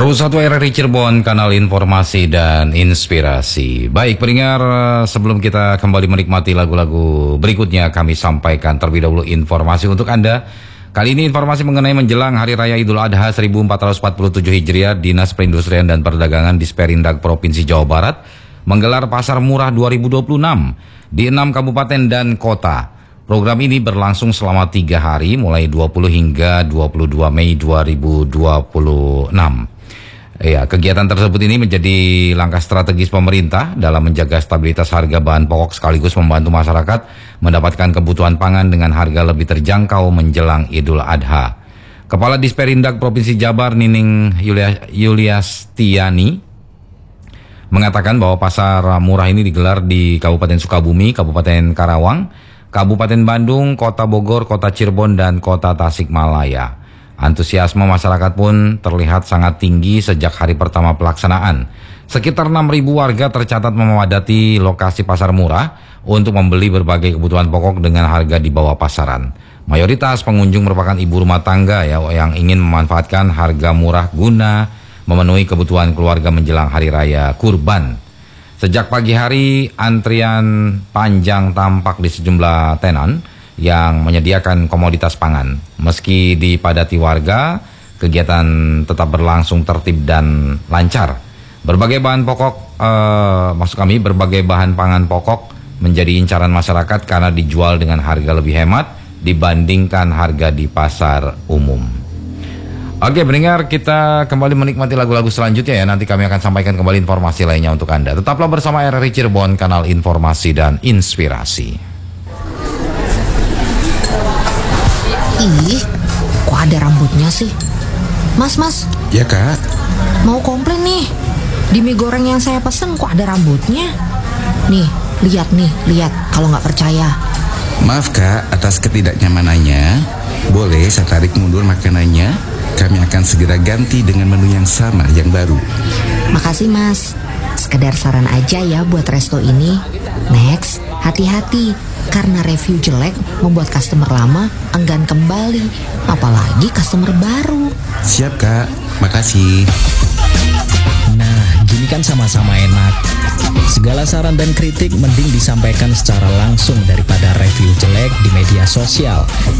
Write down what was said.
Pro 1 RRI Cirebon, kanal informasi dan inspirasi. Baik pendengar, sebelum kita kembali menikmati lagu-lagu berikutnya, kami sampaikan terlebih dahulu informasi untuk Anda. Kali ini informasi mengenai menjelang Hari Raya Idul Adha 1447 Hijriah, Dinas Perindustrian dan Perdagangan Disperindak Provinsi Jawa Barat menggelar Pasar Murah 2026 di 6 kabupaten dan kota. Program ini berlangsung selama 3 hari, mulai 20 hingga 22 Mei 2026. Ya, kegiatan tersebut ini menjadi langkah strategis pemerintah dalam menjaga stabilitas harga bahan pokok sekaligus membantu masyarakat mendapatkan kebutuhan pangan dengan harga lebih terjangkau menjelang Idul Adha. Kepala Disperindak Provinsi Jabar Nining Yuliastiani mengatakan bahwa pasar murah ini digelar di Kabupaten Sukabumi, Kabupaten Karawang, Kabupaten Bandung, Kota Bogor, Kota Cirebon, dan Kota Tasikmalaya. Antusiasme masyarakat pun terlihat sangat tinggi sejak hari pertama pelaksanaan. Sekitar 6.000 warga tercatat memadati lokasi pasar murah untuk membeli berbagai kebutuhan pokok dengan harga di bawah pasaran. Mayoritas pengunjung merupakan ibu rumah tangga yang ingin memanfaatkan harga murah guna memenuhi kebutuhan keluarga menjelang Hari Raya Kurban. Sejak pagi hari, antrian panjang tampak di sejumlah tenan yang menyediakan komoditas pangan. Meski dipadati warga, kegiatan tetap berlangsung tertib dan lancar. Berbagai bahan pangan pokok menjadi incaran masyarakat karena dijual dengan harga lebih hemat dibandingkan harga di pasar umum. Oke pendengar, kita kembali menikmati lagu-lagu selanjutnya ya. Nanti kami akan sampaikan kembali informasi lainnya untuk Anda. Tetaplah bersama RRI Cirebon, kanal informasi dan inspirasi. Ih, kok ada rambutnya sih? Mas. Ya kak. Mau komplain nih. Di mie goreng yang saya pesen kok ada rambutnya? Nih, lihat. Kalau nggak percaya. Maaf kak, atas ketidaknyamanannya. Boleh saya tarik mundur makanannya? Kami akan segera ganti dengan menu yang sama, yang baru. Makasih mas. Sekedar saran aja ya buat resto ini. Next, hati-hati. Karena review jelek membuat customer lama enggan kembali, apalagi customer baru. Siap kak, makasih. Nah, gini kan sama-sama enak. Segala saran dan kritik mending disampaikan secara langsung daripada review jelek di media sosial.